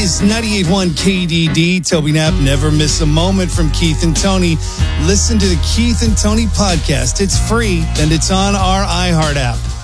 is 98.1 KDD. Toby Knapp, never miss a moment from Keith and Tony. Listen to the Keith and Tony podcast. It's free and it's on our iHeart app.